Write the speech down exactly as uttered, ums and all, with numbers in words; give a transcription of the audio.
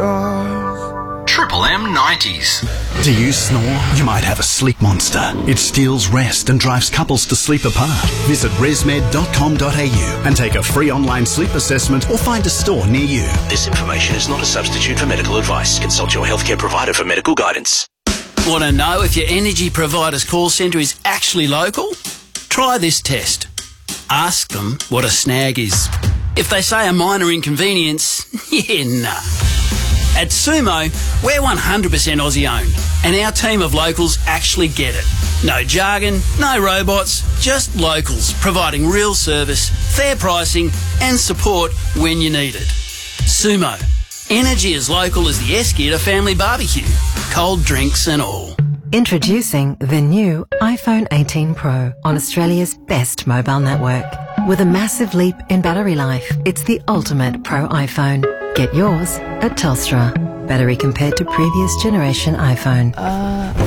stars. Triple M nineties. Do you snore? You might have a sleep monster. It steals rest and drives couples to sleep apart. Visit resmed dot com dot a u and take a free online sleep assessment or find a store near you. This information is not a substitute for medical advice. Consult your healthcare provider for medical guidance. Want to know if your energy provider's call centre is actually local? Try this test. Ask them what a snag is. If they say a minor inconvenience, yeah, nah. At Sumo, we're one hundred percent Aussie owned, and our team of locals actually get it. No jargon, no robots, just locals providing real service, fair pricing and support when you need it. Sumo. Energy as local as the Eskeeta family barbecue. Cold drinks and all. Introducing the new iPhone eighteen Pro on Australia's best mobile network. With a massive leap in battery life, it's the ultimate Pro iPhone. Get yours at Telstra. Battery compared to previous generation iPhone. Uh...